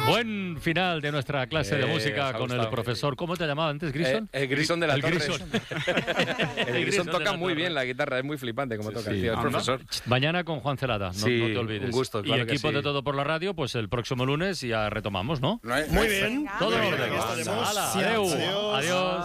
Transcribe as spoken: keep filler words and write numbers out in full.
Buen final de nuestra clase de Eh, música con el profesor. ¿Cómo te llamaba antes, Grison? Eh, el Grison de la el Torre. Grison. el El Grison Grison toca de la muy Torre. bien la guitarra, es muy flipante como toca, Sí. tío, es Ah, profesor. Mañana con Juan Celada, no, Sí, no te olvides. un gusto, claro y que equipo sí. de Todo por la Radio, pues el próximo lunes ya retomamos, ¿no? Muy bien. Todo Muy en bien, orden. aquí estaremos. Hala, Sí, adeu. adiós. Adiós.